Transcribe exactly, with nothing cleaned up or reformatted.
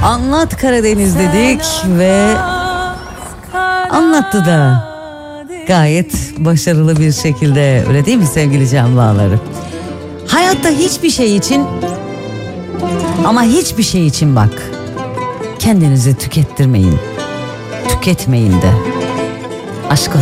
Anlat Karadeniz dedik ve anlattı da gayet başarılı bir şekilde, öyle değil mi sevgili can bağları? Hayatta hiçbir şey için, ama hiçbir şey için bak, kendinizi tükettirmeyin, tüketmeyin de. Aşk